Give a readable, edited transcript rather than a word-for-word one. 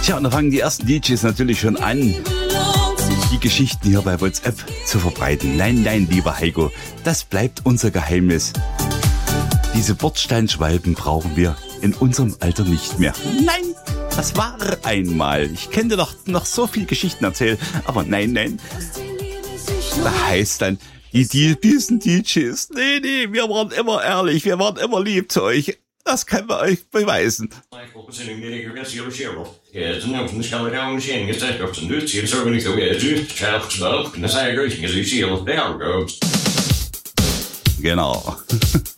Tja, und da fangen die ersten DJs natürlich schon an, die Geschichten hier bei WhatsApp zu verbreiten. Nein, nein, lieber Heiko, das bleibt unser Geheimnis. Diese Bordsteinschwalben brauchen wir in unserem Alter nicht mehr. Nein, das war einmal. Ich könnte dir doch noch so viele Geschichten erzählen, aber nein. Da heißt dann, diesen DJs, nee, wir waren immer ehrlich, wir waren immer lieb zu euch. Das können wir euch beweisen. Genau.